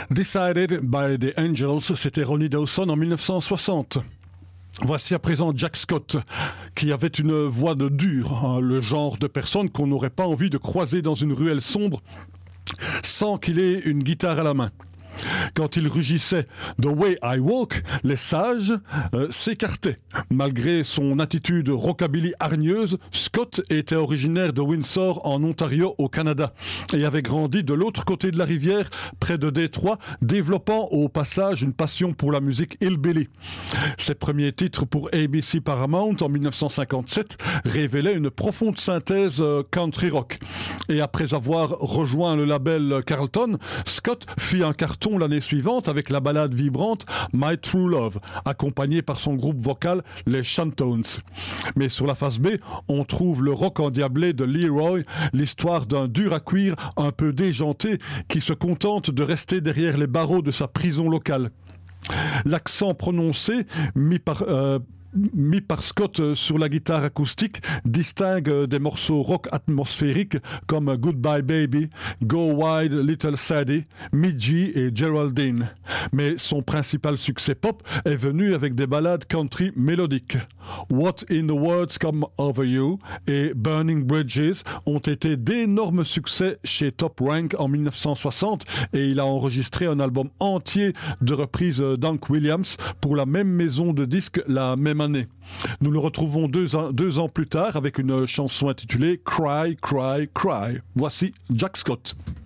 Decided by the Angels, c'était Ronnie Dawson en 1960. Voici à présent Jack Scott, qui avait une voix de dur, hein, le genre de personne qu'on n'aurait pas envie de croiser dans une ruelle sombre sans qu'il ait une guitare à la main. Quand il rugissait « The way I walk », les sages s'écartaient. Malgré son attitude rockabilly hargneuse, Scott était originaire de Windsor en Ontario au Canada et avait grandi de l'autre côté de la rivière, près de Détroit, développant au passage une passion pour la musique hillbilly. Ses premiers titres pour ABC Paramount en 1957 révélaient une profonde synthèse country rock. Et après avoir rejoint le label Carlton, Scott fit un carton l'année suivante avec la ballade vibrante My True Love, accompagnée par son groupe vocal les Shantones. Mais sur la face B, on trouve le rock endiablé de Leroy, l'histoire d'un dur à cuire un peu déjanté qui se contente de rester derrière les barreaux de sa prison locale. L'accent prononcé, mis par Scott sur la guitare acoustique, distingue des morceaux rock atmosphériques comme Goodbye Baby, Go Wide Little Sadie, Midgie et Geraldine. Mais son principal succès pop est venu avec des ballades country mélodiques. What in the Words Come Over You et Burning Bridges ont été d'énormes succès chez Top Rank en 1960 et il a enregistré un album entier de reprises d'Hank Williams pour la même maison de disques la même année. Nous le retrouvons deux ans plus tard avec une chanson intitulée Cry, Cry, Cry. Voici Jack Scott.